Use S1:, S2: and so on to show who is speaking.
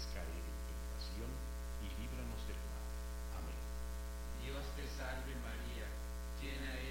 S1: dejes caer en tentación y líbranos del mal. Amén.
S2: Dios te salve María, llena